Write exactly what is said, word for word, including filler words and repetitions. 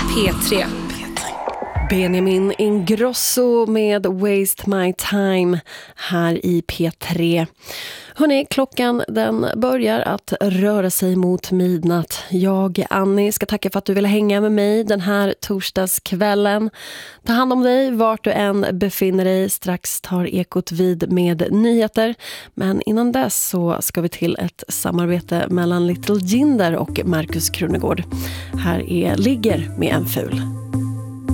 P tre. Benjamin Ingrosso med Waste My Time här i P tre. Hörrni, klockan den börjar att röra sig mot midnatt. Jag, Annie, ska tacka för att du ville hänga med mig den här torsdagskvällen. Ta hand om dig vart du än befinner dig. Strax tar Ekot vid med nyheter. Men innan dess så ska vi till ett samarbete mellan Little Jinder och Markus Krunegård. Här är Ligger med en ful.